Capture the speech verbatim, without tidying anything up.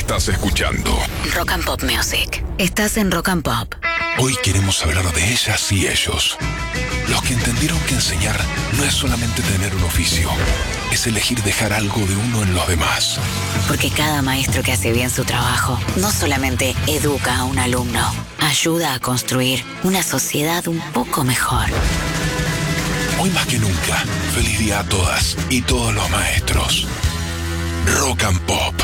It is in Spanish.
Estás escuchando Rock and Pop Music. Estás en Rock and Pop. Hoy queremos hablar de ellas y ellos. Los que entendieron que enseñar no es solamente tener un oficio, es elegir dejar algo de uno en los demás. Porque cada maestro que hace bien su trabajo no solamente educa a un alumno, ayuda a construir una sociedad un poco mejor. Hoy más que nunca, feliz día a todas y todos los maestros. Rock and Pop.